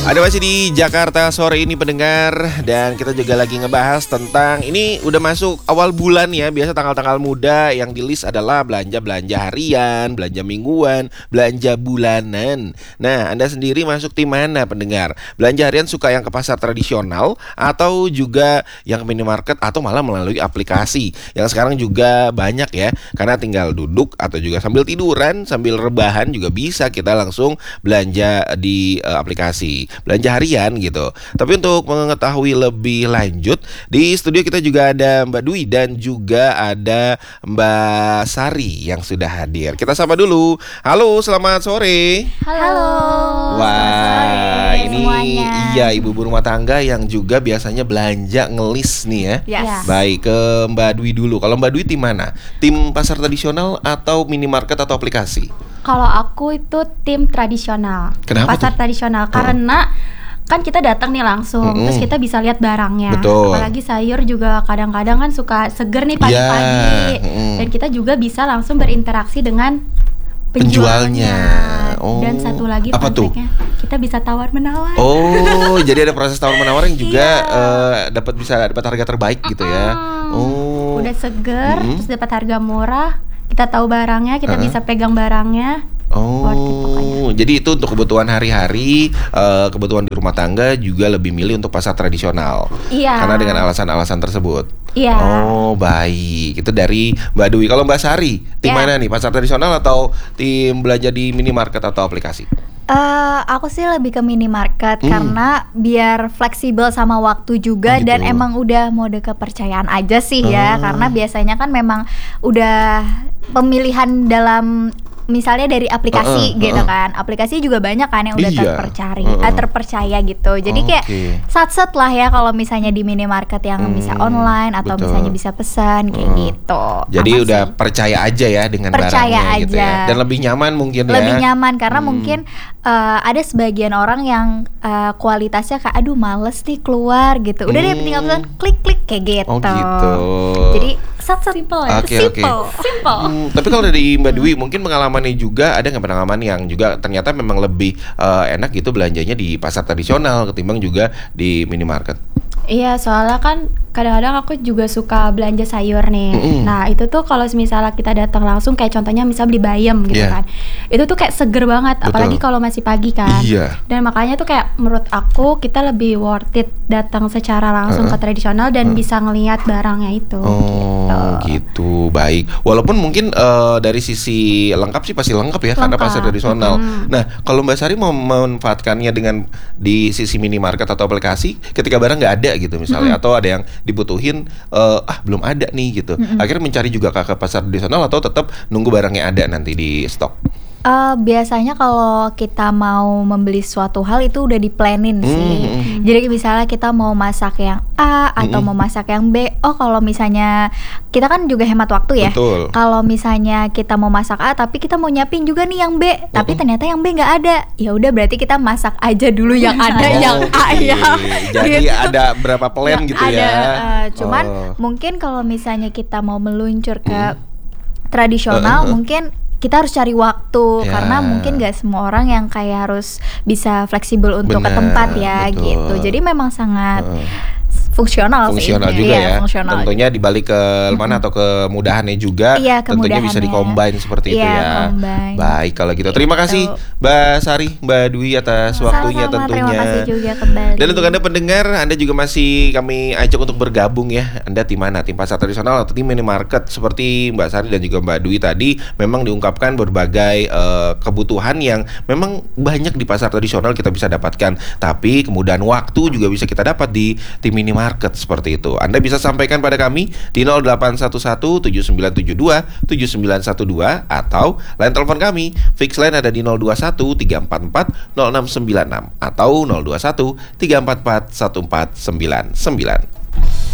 Ada masih di Jakarta sore ini pendengar. Dan kita juga lagi ngebahas tentang, ini udah masuk awal bulan ya. Biasa tanggal-tanggal muda yang di list adalah belanja-belanja harian, belanja mingguan, belanja bulanan. Nah, Anda sendiri masuk tim mana pendengar? Belanja harian suka yang ke pasar tradisional, atau juga yang ke minimarket, atau malah melalui aplikasi yang sekarang juga banyak ya. Karena tinggal duduk atau juga sambil tiduran, sambil rebahan juga bisa kita langsung belanja di aplikasi belanja harian gitu. Tapi untuk mengetahui lebih lanjut, di studio kita juga ada Mbak Dwi dan juga ada Mbak Sari yang sudah hadir. Kita sapa dulu. Halo, selamat sore. Halo. Wah, ini semuanya. Iya, ibu-ibu rumah tangga yang juga biasanya belanja ngelis nih ya. Yes. Baik, ke Mbak Dwi dulu. Kalau Mbak Dwi tim mana? Tim pasar tradisional atau minimarket atau aplikasi? Kalau aku itu tim tradisional. Kenapa Pasar tuh? tradisional karena kan kita datang nih langsung, terus kita bisa lihat barangnya. Betul. Apalagi sayur juga kadang-kadang kan suka seger nih pagi-pagi. Dan kita juga bisa langsung berinteraksi dengan penjualnya. Oh. Dan satu lagi Apa tuh? fun fact-nya, kita bisa tawar-menawar. Oh, jadi ada proses tawar-menawar yang juga bisa dapat harga terbaik gitu ya. Oh. Udah seger, terus dapat harga murah. Kita tahu barangnya, kita bisa pegang barangnya. Worth it pokoknya. Jadi itu untuk kebutuhan hari-hari, kebutuhan di rumah tangga juga lebih milih untuk pasar tradisional. Iya. Karena dengan alasan-alasan tersebut. Iya. Oh, baik. Itu dari Mbak Dwi. Kalau Mbak Sari, tim mana nih? Pasar tradisional atau tim belanja di minimarket atau aplikasi? Aku sih lebih ke minimarket karena biar fleksibel sama waktu juga. Gitu. Dan emang udah mode kepercayaan aja sih ya, karena biasanya kan memang udah pemilihan dalam misalnya dari aplikasi gitu kan. Aplikasi juga banyak kan yang udah terpercaya gitu. Jadi kayak satset lah ya kalau misalnya di minimarket yang bisa online atau misalnya bisa pesan kayak gitu. Jadi Aman udah sih. percaya aja ya dengan Percaya barangnya gitu ya. aja. Dan lebih nyaman mungkin ya. Lebih nyaman karena mungkin ada sebagian orang yang kualitasnya kayak aduh males nih keluar gitu. Udah deh tinggal pesan klik-klik kayak gitu. Oh gitu. Jadi simple ya. Simple. Tapi kalau dari Mbak Dwi mungkin pengalamannya juga ada nggak pengalaman yang juga ternyata memang lebih enak gitu belanjanya di pasar tradisional ketimbang juga di minimarket? Iya, soalnya kan kadang-kadang aku juga suka belanja sayur nih. Nah, itu tuh kalau misalnya kita datang langsung kayak contohnya misal beli bayam gitu kan. Itu tuh kayak seger banget, apalagi kalau masih pagi kan. Dan makanya tuh kayak menurut aku kita lebih worth it datang secara langsung ke tradisional dan bisa ngelihat barangnya itu. Gitu. Baik. Walaupun mungkin dari sisi lengkap sih pasti lengkap ya karena pasar tradisional. Nah, kalau Mbak Sari mau memanfaatkannya dengan di sisi minimarket atau aplikasi ketika barang nggak ada gitu misalnya, atau ada yang dibutuhin belum ada nih gitu. Akhirnya mencari juga ke pasar tradisional atau tetap nunggu barangnya ada nanti di stok? Biasanya kalau kita mau membeli suatu hal itu udah di-planning sih. Jadi misalnya kita mau masak yang A atau mau masak yang B. Oh, kalau misalnya kita kan juga hemat waktu ya. Betul. Kalau misalnya kita mau masak A tapi kita mau nyiapin juga nih yang B, tapi ternyata yang B nggak ada. Ya udah berarti kita masak aja dulu yang ada yang A ya. Jadi Gitu. ada berapa plan gitu ada, ya. Cuman mungkin kalau misalnya kita mau meluncur ke tradisional mungkin kita harus cari waktu karena mungkin gak semua orang yang kayak harus bisa fleksibel untuk ke tempat ya gitu. Jadi memang sangat fungsional sih. Juga ya. Fungsional. Tentunya dibalik ke mana atau kemudahannya juga. Tentunya bisa di-combine seperti itu ya. Combine. Baik kalau gitu. Terima kasih Mbak Sari, Mbak Dwi atas waktunya tentunya. Terima kasih juga kembali. Dan untuk Anda pendengar, Anda juga masih kami ajak untuk bergabung ya. Anda tim mana? Tim pasar tradisional atau tim minimarket? Seperti Mbak Sari dan juga Mbak Dwi tadi memang diungkapkan berbagai kebutuhan yang memang banyak di pasar tradisional kita bisa dapatkan. Tapi kemudahan waktu juga bisa kita dapat di tim minimarket seperti itu. Anda bisa sampaikan pada kami di 0811 7972 7912 atau line telepon kami fix line ada di 021 344 0696 atau 021 344 1499.